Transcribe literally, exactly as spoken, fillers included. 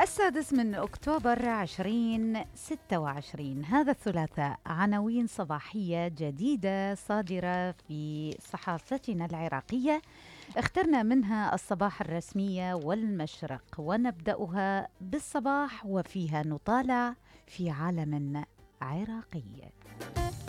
السادس من أكتوبر عشرين ستة وعشرين، هذا الثلاثاء، عناوين صباحية جديدة صادرة في صحافتنا العراقية، اخترنا منها الصباح الرسمية والمشرق، ونبدأها بالصباح وفيها نطالع في عالم عراقي.